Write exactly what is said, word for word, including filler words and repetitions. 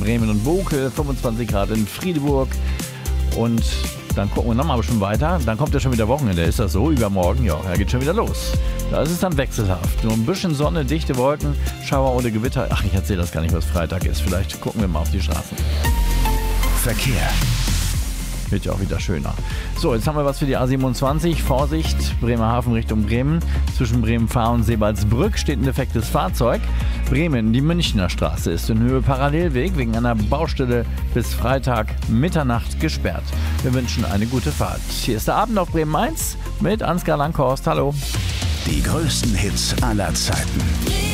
Bremen und Bokel, fünfundzwanzig Grad in Friedeburg. Und dann gucken wir nochmal schon weiter. Dann kommt ja schon wieder Wochenende. Ist das so? Übermorgen? Ja, da geht schon wieder los. Da ist es dann wechselhaft. Nur ein bisschen Sonne, dichte Wolken, Schauer oder Gewitter. Ach, ich erzähle das gar nicht, was Freitag ist. Vielleicht gucken wir mal auf die Straßen. Verkehr. Wird ja auch wieder schöner. So, jetzt haben wir was für die A siebenundzwanzig. Vorsicht, Bremerhaven Richtung Bremen. Zwischen Bremen-Fahr und Seebaldsbrück steht ein defektes Fahrzeug. Bremen, die Münchner Straße ist in Höhe Parallelweg wegen einer Baustelle bis Freitag Mitternacht gesperrt. Wir wünschen eine gute Fahrt. Hier ist der Abend auf Bremen eins mit Ansgar Langhorst. Hallo. Die größten Hits aller Zeiten.